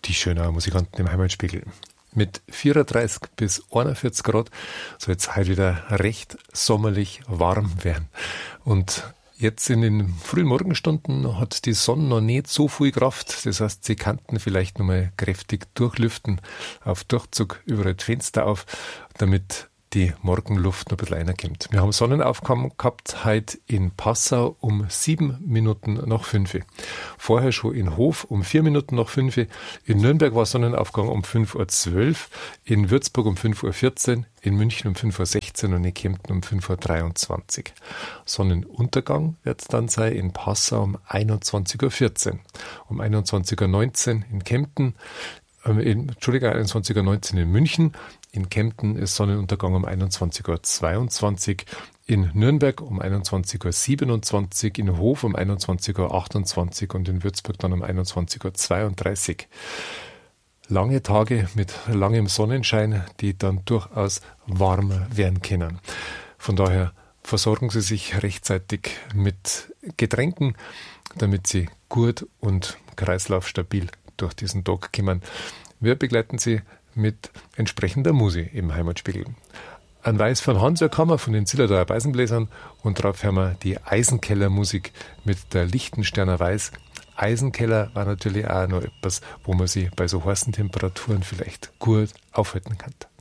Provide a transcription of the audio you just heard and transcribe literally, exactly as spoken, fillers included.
die Schönauer Musikanten im Heimatspiegel. Mit vierunddreißig bis einundvierzig Grad soll es heute wieder recht sommerlich warm werden. Und jetzt in den frühen Morgenstunden hat die Sonne noch nicht so viel Kraft. Das heißt, sie könnten vielleicht noch mal kräftig durchlüften, auf Durchzug überall die Fenster auf, damit die Morgenluft noch ein bisschen reinkommt. Wir haben Sonnenaufgang gehabt heute in Passau um sieben Minuten nach fünf. Vorher schon in Hof um vier Minuten nach fünf. In Nürnberg war Sonnenaufgang um fünf Uhr zwölf, in Würzburg um fünf Uhr vierzehn, in München um fünf Uhr sechzehn und in Kempten um fünf Uhr dreiundzwanzig. Sonnenuntergang wird es dann sein in Passau um einundzwanzig Uhr vierzehn, um einundzwanzig Uhr neunzehn in Kempten, äh, in, Entschuldigung, einundzwanzig Uhr neunzehn in München. In Kempten ist Sonnenuntergang um einundzwanzig Uhr zweiundzwanzig, in Nürnberg um einundzwanzig Uhr siebenundzwanzig, in Hof um einundzwanzig Uhr achtundzwanzig und in Würzburg dann um einundzwanzig Uhr zweiunddreißig. Lange Tage mit langem Sonnenschein, die dann durchaus warm werden können. Von daher versorgen Sie sich rechtzeitig mit Getränken, damit Sie gut und kreislaufstabil durch diesen Tag kommen. Wir begleiten Sie mit entsprechender Musik im Heimatspiegel. Ein Weiß von Hans-Jörg Hammer von den Zillertaler Beisenbläsern und darauf hören wir die Eisenkeller-Musik mit der Lichtensterner Weiß. Eisenkeller war natürlich auch noch etwas, wo man sich bei so heißen Temperaturen vielleicht gut aufhalten kann.